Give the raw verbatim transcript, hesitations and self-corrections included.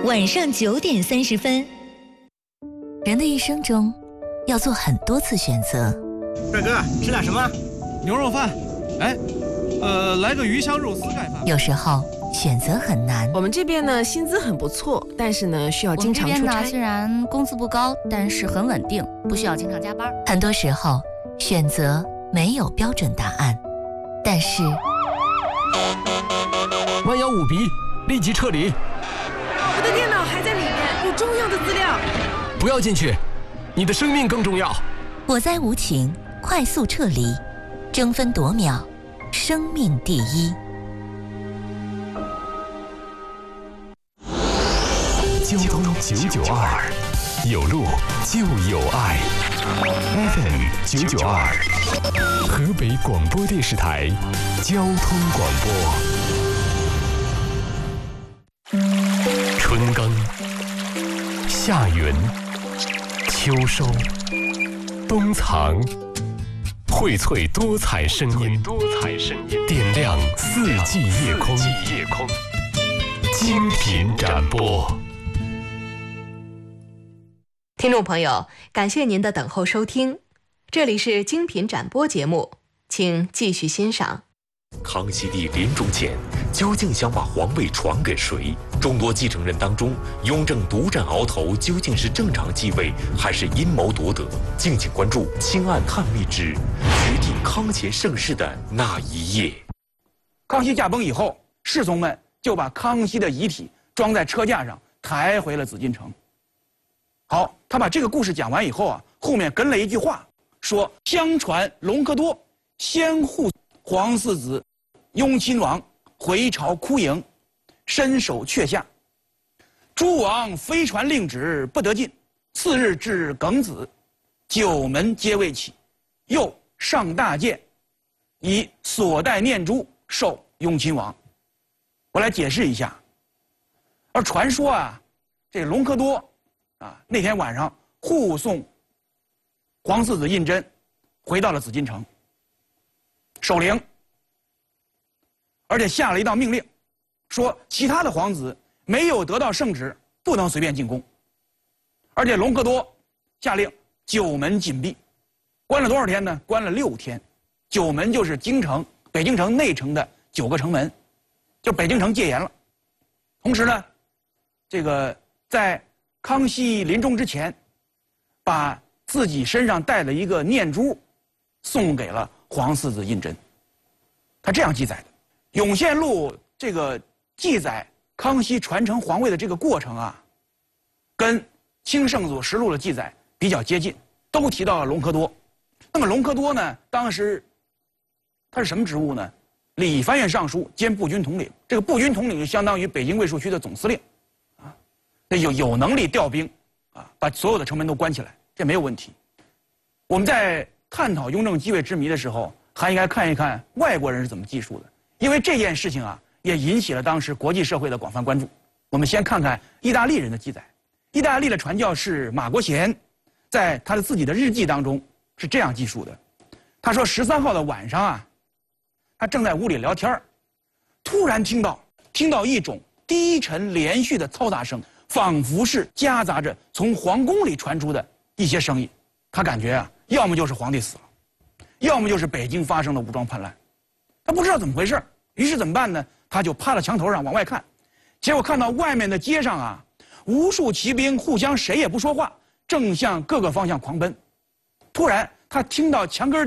晚上九点三十分。人的一生中，要做很多次选择。 帅哥，吃点什么？ 牛肉饭。哎，呃，来个鱼香肉丝盖饭。 有时候选择很难。 我们这边呢，薪资很不错，但是呢，需要经常出差。 我们这边呢，虽然工资不高，但是很稳定，不需要经常加班。 很多时候，选择没有标准答案，但是万幺五 B， 立即撤离。 我的电脑还在里面，有重要的资料。 不要进去，你的生命更重要。 我在无情，快速撤离，争分夺秒，生命第一。 交通九九二，有路就有爱。F M 九九二，河北广播电视台交通广播。春耕、夏耘、秋收、冬藏，荟萃多彩声音，多彩声音，点亮四季夜空，夜空，精品展播。 听众朋友，感谢您的等候收听，这里是精品展播节目，请继续欣赏。 康熙帝临终前究竟想把皇位传给谁？众多继承人当中，雍正独占鳌头，究竟是正常继位还是阴谋夺得？敬请关注《清案探秘之决定康乾盛世的那一夜》。 康熙驾崩以后，侍从们就把康熙的遗体装在车架上，抬回了紫禁城。好，他把这个故事讲完以后啊，后面跟了一句话，说：相传隆科多先护皇四子雍亲王回朝哭迎，身首阙下。诸王飞传令旨不得进，次日至庚子，九门皆未起，又上大殿，以所带念珠授雍亲王。我来解释一下。而传说啊，这隆科多啊，那天晚上护送皇四子胤禛回到了紫禁城，守灵，而且下了一道命令，说其他的皇子没有得到圣旨，不能随便进宫。而且隆科多下令九门紧闭，关了多少天呢？关了六天。九门就是京城、北京城内城的九个城门，就北京城戒严了。同时呢，这个在康熙临终之前，把自己身上带的一个念珠送给了皇四子胤禛。他这样记载的。永献录这个记载康熙传承皇位的这个过程啊，跟清圣祖实录的记载比较接近，都提到了隆科多。那么隆科多呢，当时他是什么职务呢？礼藩院尚书兼步军统领。这个步军统领就相当于北京卫戍区的总司令，啊，那有有能力调兵，啊，把所有的城门都关起来，这没有问题。我们在探讨雍正继位之谜的时候，还应该看一看外国人是怎么记述的，因为这件事情啊，也引起了当时国际社会的广泛关注。我们先看看意大利人的记载。意大利的传教士马国贤，在他的自己的日记当中是这样记述的。他说十三号的晚上啊，他正在屋里聊天，突然听到听到一种低沉连续的嘈杂声，仿佛是夹杂着从皇宫里传出的一些声音。他感觉啊，要么就是皇帝死了，要么就是北京发生了武装叛乱。他不知道怎么回事，于是怎么办呢？他就趴在墙头上往外看，结果看到外面的街上啊，无数骑兵互相谁也不说话，正向各个方向狂奔。突然他听到墙根